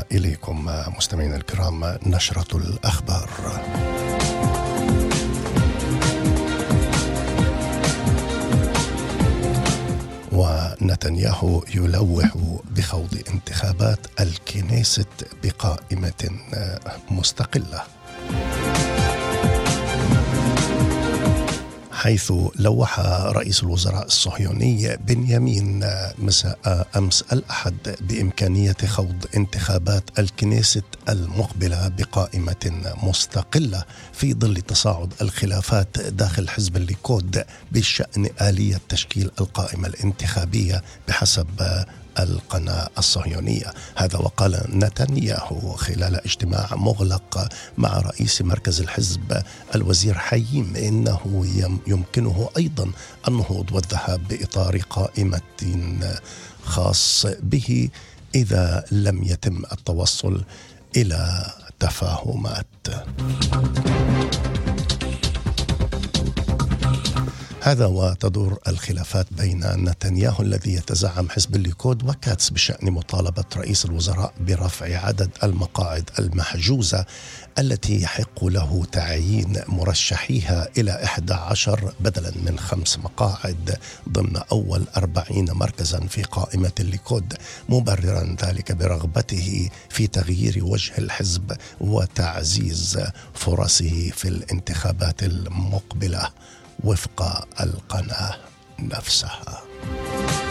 وإليكم مستمعينا الكرام نشرة الأخبار. ونتنياهو يلوح بخوض انتخابات الكنيست بقائمة مستقلة، حيث لوح رئيس الوزراء الصهيوني بنيامين مساء أمس الأحد بإمكانية خوض انتخابات الكنيست المقبلة بقائمة مستقلة في ظل تصاعد الخلافات داخل حزب الليكود بشأن آلية تشكيل القائمة الانتخابية بحسب القناة الصهيونية. هذا وقال نتنياهو خلال اجتماع مغلق مع رئيس مركز الحزب الوزير حييم إنه يمكنه أيضا النهوض والذهاب بإطار قائمة خاص به إذا لم يتم التوصل إلى تفاهمات. هذا وتدور الخلافات بين نتنياهو الذي يتزعم حزب الليكود وكاتس بشأن مطالبة رئيس الوزراء برفع عدد المقاعد المحجوزة التي يحق له تعيين مرشحيها إلى 11 بدلا من 5 مقاعد ضمن أول 40 مركزا في قائمة الليكود، مبررا ذلك برغبته في تغيير وجه الحزب وتعزيز فرصه في الانتخابات المقبلة وفق القناة نفسها.